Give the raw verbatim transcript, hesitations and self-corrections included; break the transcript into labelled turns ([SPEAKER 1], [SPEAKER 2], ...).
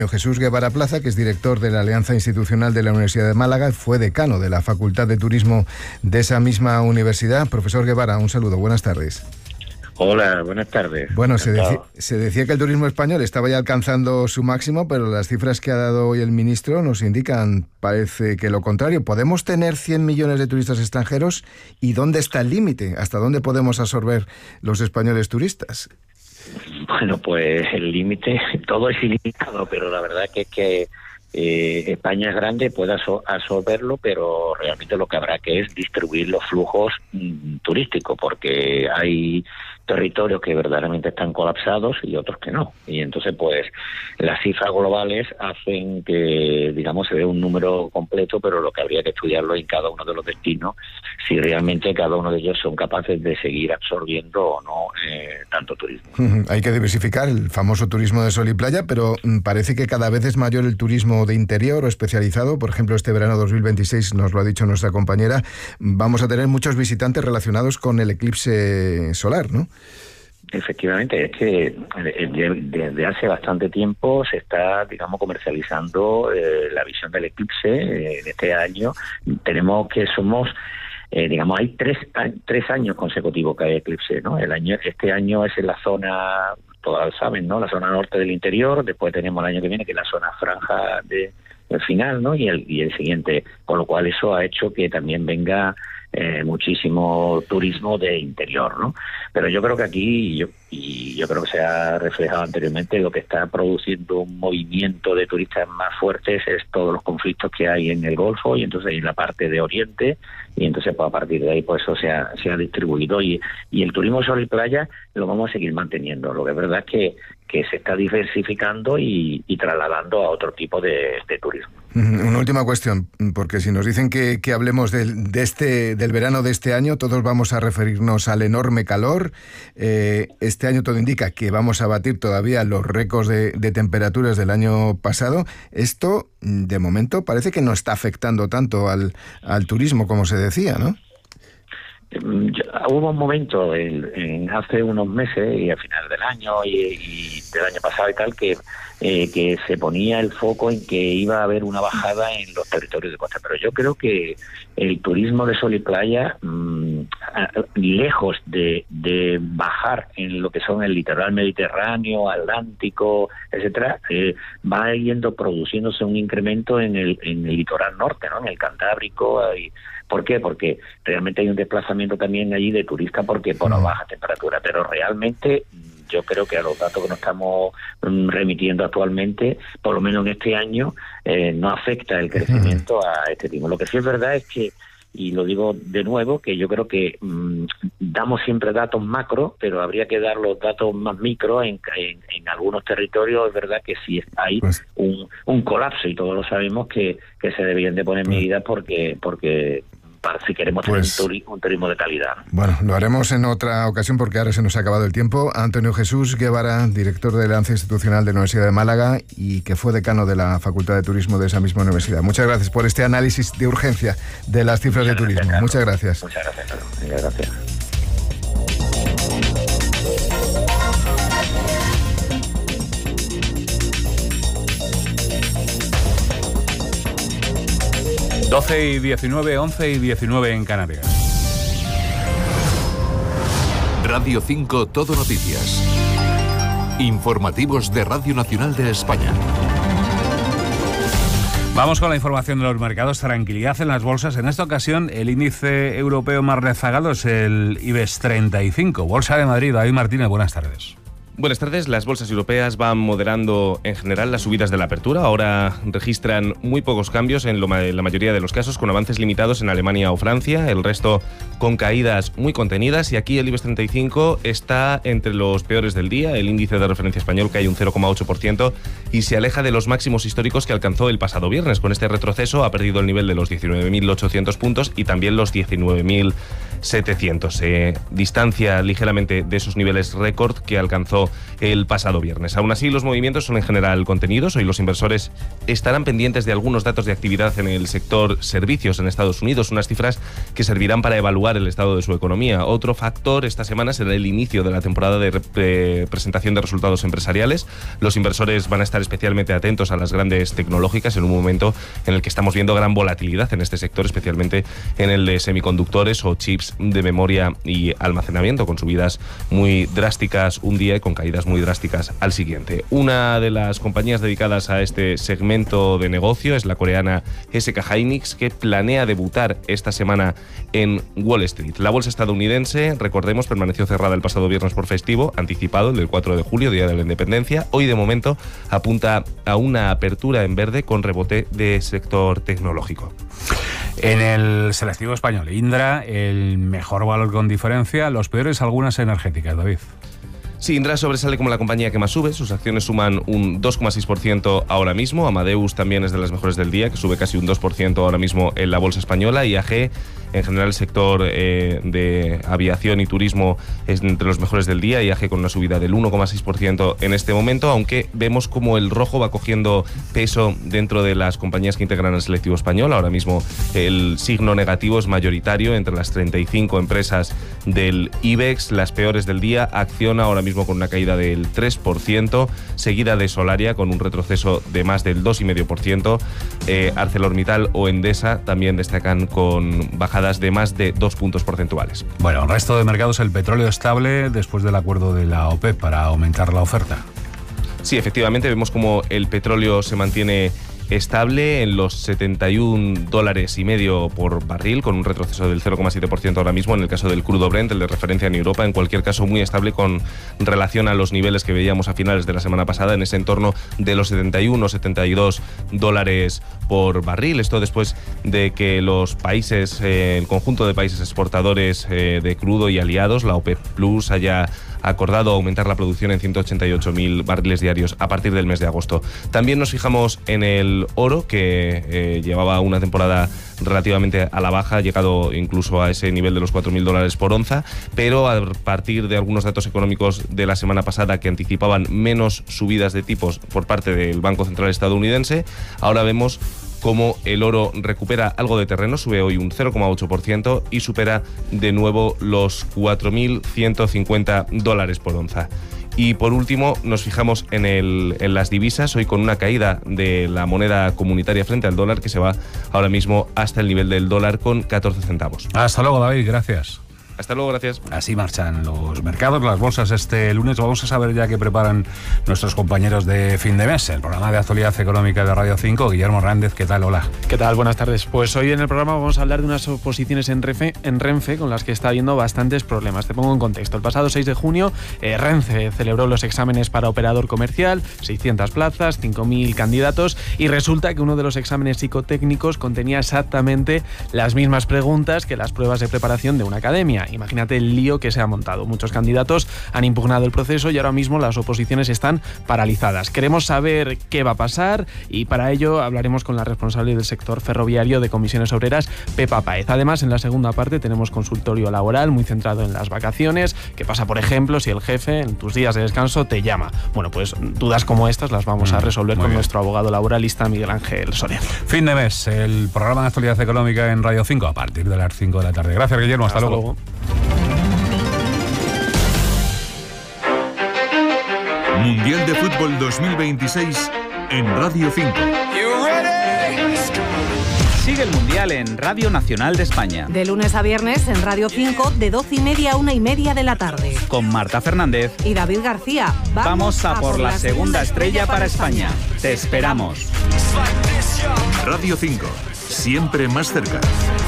[SPEAKER 1] Jesús Guevara Plaza, que es director de la Alianza Institucional de la Universidad de Málaga, fue decano de la Facultad de Turismo de esa misma universidad. Profesor Guevara, un saludo, buenas tardes.
[SPEAKER 2] Hola, buenas tardes.
[SPEAKER 1] Bueno, se, deci- se decía que el turismo español estaba ya alcanzando su máximo, pero las cifras que ha dado hoy el ministro nos indican, parece que lo contrario. ¿Podemos tener cien millones de turistas extranjeros? ¿Y dónde está el límite? ¿Hasta dónde podemos absorber los españoles turistas?
[SPEAKER 2] Bueno, pues el límite, todo es ilimitado, pero la verdad que es que eh, España es grande, puede absorberlo, pero realmente lo que habrá que es distribuir los flujos mm, turísticos, porque hay territorios que verdaderamente están colapsados y otros que no. Y entonces, pues, las cifras globales hacen que, digamos, se ve un número completo, pero lo que habría que estudiarlo en cada uno de los destinos, si realmente cada uno de ellos son capaces de seguir absorbiendo o no eh, tanto turismo.
[SPEAKER 1] Hay que diversificar el famoso turismo de sol y playa, pero parece que cada vez es mayor el turismo de interior o especializado. Por ejemplo, este verano dos mil veintiséis, nos lo ha dicho nuestra compañera, vamos a tener muchos visitantes relacionados con el eclipse solar, ¿no?
[SPEAKER 2] Efectivamente, es que desde hace bastante tiempo se está, digamos, comercializando eh, la visión del eclipse eh, de este año. Tenemos que somos, eh, digamos, hay tres tres años consecutivos que hay eclipse, ¿no? El año, este año es en la zona, todas saben, ¿no? La zona norte del interior. Después tenemos el año que viene que es la zona franja de el final, ¿no? Y el y el siguiente, con lo cual eso ha hecho que también venga Eh, muchísimo turismo de interior, ¿no? Pero yo creo que aquí, yo, y yo creo que se ha reflejado anteriormente, lo que está produciendo un movimiento de turistas más fuertes es todos los conflictos que hay en el Golfo y entonces en la parte de Oriente, y entonces pues a partir de ahí pues eso se ha, se ha distribuido y, y el turismo sol y playa lo vamos a seguir manteniendo. Lo que es verdad es que, que se está diversificando y, y trasladando a otro tipo de, de turismo.
[SPEAKER 1] Una última cuestión, porque si nos dicen que, que hablemos del, de este, del verano de este año, todos vamos a referirnos al enorme calor. Eh, este año todo indica que vamos a batir todavía los récords de, de temperaturas del año pasado. Esto, de momento, parece que no está afectando tanto al, al turismo como se decía, ¿no?
[SPEAKER 2] Hubo un momento en, en hace unos meses y a finales del año y, y del año pasado y tal que eh, que se ponía el foco en que iba a haber una bajada en los territorios de costa, pero yo creo que el turismo de sol y playa mmm, lejos de, de bajar en lo que son el litoral mediterráneo, atlántico, etcétera, eh, va yendo produciéndose un incremento en el en el litoral norte, ¿no? En el Cantábrico. Y, ¿por qué? Porque realmente hay un desplazamiento también allí de turistas porque por mm. baja temperatura, pero realmente yo creo que a los datos que nos estamos remitiendo actualmente, por lo menos en este año, eh, no afecta el crecimiento a este ritmo. Lo que sí es verdad es que, y lo digo de nuevo, que yo creo que mmm, damos siempre datos macro, pero habría que dar los datos más micro en, en, en algunos territorios. Es verdad que sí hay pues, un, un colapso y todos lo sabemos que, que se deberían de poner medidas porque porque para si queremos pues, tener un turismo, un turismo de calidad.
[SPEAKER 1] Bueno, lo haremos en otra ocasión porque ahora se nos ha acabado el tiempo. Antonio Jesús Guevara, director de la Alianza Institucional de la Universidad de Málaga y que fue decano de la Facultad de Turismo de esa misma universidad. Muchas gracias por este análisis de urgencia de las cifras Muchas de turismo.
[SPEAKER 2] Gracias,
[SPEAKER 1] Muchas gracias.
[SPEAKER 2] Muchas gracias, Carlos. Muchas gracias.
[SPEAKER 3] doce y diecinueve, once y diecinueve en Canarias.
[SPEAKER 4] Radio cinco Todo Noticias. Informativos de Radio Nacional de España.
[SPEAKER 3] Vamos con la información de los mercados. Tranquilidad en las bolsas. En esta ocasión, el índice europeo más rezagado es el IBEX treinta y cinco. Bolsa de Madrid. David Martínez, buenas tardes.
[SPEAKER 5] Buenas tardes. Las bolsas europeas van moderando en general las subidas de la apertura. Ahora registran muy pocos cambios en, lo, en la mayoría de los casos, con avances limitados en Alemania o Francia, el resto con caídas muy contenidas. Y aquí el IBEX treinta y cinco está entre los peores del día. El índice de referencia español cae un cero coma ocho por ciento y se aleja de los máximos históricos que alcanzó el pasado viernes. Con este retroceso ha perdido el nivel de los diecinueve mil ochocientos puntos y también los diecinueve mil setecientos. Se distancia ligeramente de esos niveles récord que alcanzó el pasado viernes. Aún así, los movimientos son en general contenidos. Hoy los inversores estarán pendientes de algunos datos de actividad en el sector servicios en Estados Unidos, unas cifras que servirán para evaluar el estado de su economía. Otro factor esta semana será el inicio de la temporada de re- presentación de resultados empresariales. Los inversores van a estar especialmente atentos a las grandes tecnológicas en un momento en el que estamos viendo gran volatilidad en este sector, especialmente en el de semiconductores o chips de memoria y almacenamiento, con subidas muy drásticas un día y con caídas muy drásticas al siguiente. Una de las compañías dedicadas a este segmento de negocio es la coreana S K Hynix, que planea debutar esta semana en Wall Street. La bolsa estadounidense, recordemos, permaneció cerrada el pasado viernes por festivo, anticipado, el del cuatro de julio, Día de la Independencia. Hoy, de momento, apunta a una apertura en verde con rebote de sector tecnológico.
[SPEAKER 3] En el selectivo español, Indra, el mejor valor con diferencia, los peores algunas energéticas, David.
[SPEAKER 5] Sí, Indra sobresale como la compañía que más sube. Sus acciones suman un dos coma seis por ciento ahora mismo. Amadeus también es de las mejores del día, que sube casi un dos por ciento ahora mismo en la bolsa española. I A G, en general el sector eh, de aviación y turismo, es entre los mejores del día. I A G con una subida del uno coma seis por ciento en este momento, aunque vemos como el rojo va cogiendo peso dentro de las compañías que integran el selectivo español. Ahora mismo el signo negativo es mayoritario entre las treinta y cinco empresas del IBEX. Las peores del día, Acciona ahora mismo con una caída del tres por ciento, seguida de Solaria con un retroceso de más del dos coma cinco por ciento. Eh, ArcelorMittal o Endesa también destacan con bajadas de más de dos puntos porcentuales.
[SPEAKER 3] Bueno, el resto de mercados, el petróleo estable después del acuerdo de la OPEP para aumentar la oferta.
[SPEAKER 5] Sí, efectivamente, vemos como el petróleo se mantiene estable en los setenta y un dólares y medio por barril, con un retroceso del cero coma siete por ciento ahora mismo en el caso del crudo Brent, el de referencia en Europa. En cualquier caso, muy estable con relación a los niveles que veíamos a finales de la semana pasada, en ese entorno de los setenta y uno o setenta y dos dólares por barril. Esto después de que los países, eh, el conjunto de países exportadores eh, de crudo y aliados, la OPEP Plus, haya acordado aumentar la producción en ciento ochenta y ocho mil barriles diarios a partir del mes de agosto. También nos fijamos en el oro, que eh, llevaba una temporada relativamente a la baja, ha llegado incluso a ese nivel de los cuatro mil dólares por onza, pero a partir de algunos datos económicos de la semana pasada que anticipaban menos subidas de tipos por parte del Banco Central estadounidense, ahora vemos cómo el oro recupera algo de terreno, sube hoy un cero coma ocho por ciento y supera de nuevo los cuatro mil ciento cincuenta dólares por onza. Y por último, nos fijamos en, el, en las divisas, hoy con una caída de la moneda comunitaria frente al dólar, que se va ahora mismo hasta el nivel del dólar con catorce centavos.
[SPEAKER 3] Hasta luego, David, gracias.
[SPEAKER 5] Hasta luego, gracias.
[SPEAKER 3] Así marchan los mercados, las bolsas este lunes. Vamos a saber ya qué preparan nuestros compañeros de fin de mes. El programa de actualidad económica de Radio cinco, Guillermo Hernández, ¿qué tal? Hola.
[SPEAKER 6] ¿Qué tal? Buenas tardes. Pues hoy en el programa vamos a hablar de unas oposiciones en Renfe, en Renfe con las que está habiendo bastantes problemas. Te pongo en contexto. El pasado seis de junio, eh, Renfe celebró los exámenes para operador comercial, seiscientas plazas, cinco mil candidatos, y resulta que uno de los exámenes psicotécnicos contenía exactamente las mismas preguntas que las pruebas de preparación de una academia. Imagínate el lío que se ha montado. Muchos candidatos han impugnado el proceso y ahora mismo las oposiciones están paralizadas. Queremos saber qué va a pasar y para ello hablaremos con la responsable del sector ferroviario de Comisiones Obreras, Pepa Páez. Además, en la segunda parte tenemos consultorio laboral muy centrado en las vacaciones. ¿Qué pasa, por ejemplo, si el jefe en tus días de descanso te llama? Bueno, pues dudas como estas las vamos a resolver con bien. Nuestro abogado laboralista Miguel Ángel Soler.
[SPEAKER 3] Fin de mes, el programa de actualidad económica en Radio cinco a partir de las cinco de la tarde. Gracias, Guillermo. Hasta, Hasta luego. luego.
[SPEAKER 7] Mundial de Fútbol dos mil veintiséis en Radio cinco.
[SPEAKER 8] Sigue el Mundial en Radio Nacional de España.
[SPEAKER 9] De lunes a viernes en Radio cinco, de doce y media a una y media de la tarde.
[SPEAKER 8] Con Marta Fernández
[SPEAKER 9] y David García.
[SPEAKER 8] Vamos, Vamos a, a por la segunda estrella para España. España. Te esperamos.
[SPEAKER 7] Radio cinco, siempre más cerca.